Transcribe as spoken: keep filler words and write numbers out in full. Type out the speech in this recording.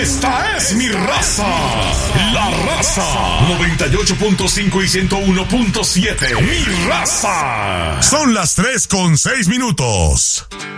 Esta es mi raza, La Raza. noventa y ocho punto cinco y ciento uno punto siete. Mi raza. Son las tres con seis minutos.